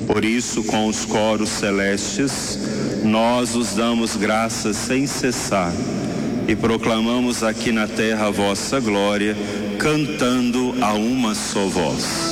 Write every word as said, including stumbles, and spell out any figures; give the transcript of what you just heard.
Por isso, com os coros celestes, nós os damos graças sem cessar e proclamamos aqui na terra a vossa glória, cantando a uma só voz.